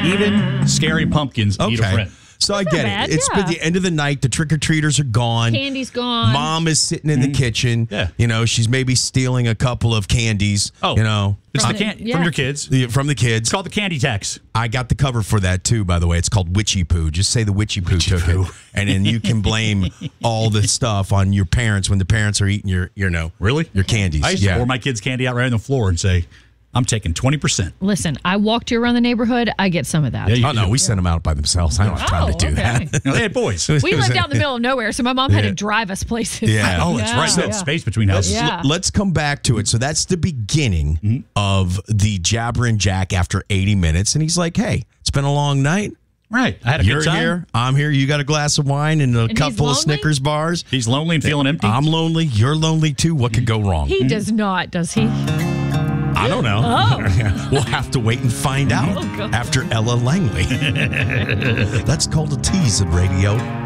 Even scary pumpkins need a friend. So I get bad, it. It's been the end of the night. The trick-or-treaters are gone. Candy's gone. Mom is sitting in the kitchen. Yeah. You know, she's maybe stealing a couple of candies. Oh. You know. It's from your kids. From the kids. It's called the candy tax. I got the cover for that, too, by the way. It's called Witchy Poo. Just say the Witchy Poo took it. And then you can blame all the stuff on your parents when the parents are eating your candies. I used to pour my kids' candy out right on the floor and say, I'm taking 20%. Listen, I walked you around the neighborhood. I get some of that. Yeah, no, we sent them out by themselves. I don't have time to do that. They had boys. We lived out in the middle of nowhere, so my mom had to drive us places. Yeah. Oh, that's right. That space between houses. Yeah. Let's come back to it. So that's the beginning of the Jabbering Jack after 80 minutes. And he's like, hey, it's been a long night. Right. I had a good time. You're here. I'm here. You got a glass of wine and a couple of lonely? Snickers bars. He's lonely and feeling empty. I'm lonely. You're lonely, too. What could go wrong? He does not, does he? I don't know. Oh. We'll have to wait and find out God. after Ella Langley. That's called a tease of radio.